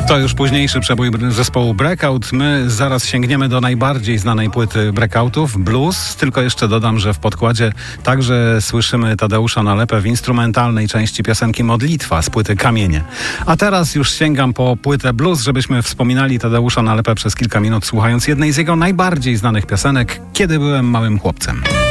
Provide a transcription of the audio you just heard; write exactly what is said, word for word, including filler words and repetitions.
To już późniejszy przebój zespołu Breakout. My zaraz sięgniemy do najbardziej znanej płyty Breakoutów, Blues. Tylko jeszcze dodam, że w podkładzie także słyszymy Tadeusza Nalepę w instrumentalnej części piosenki Modlitwa z płyty Kamienie. A teraz już sięgam po płytę Blues, żebyśmy wspominali Tadeusza Nalepę przez kilka minut, słuchając jednej z jego najbardziej znanych piosenek, Kiedy byłem małym chłopcem.